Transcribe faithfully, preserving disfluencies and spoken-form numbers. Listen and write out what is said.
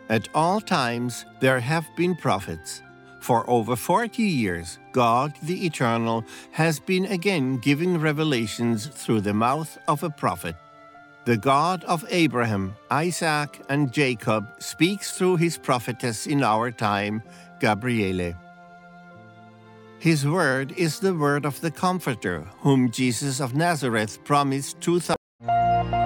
At all times there have been prophets. For over forty years, God the Eternal has been again giving revelations through the mouth of a prophet. The God of Abraham, Isaac, and Jacob speaks through his prophetess in our time, Gabriele. His word is the word of the Comforter, whom Jesus of Nazareth promised two thousand